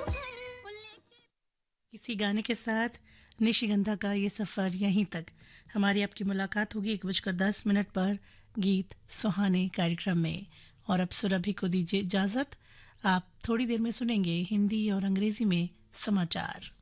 इसी गाने के साथ निशिगंधा का ये सफ़र यहीं तक। हमारी आपकी मुलाकात होगी 1:10 पर गीत सुहाने कार्यक्रम में। और अब सुरभि को दीजिए इजाज़त। आप थोड़ी देर में सुनेंगे हिंदी और अंग्रेज़ी में समाचार।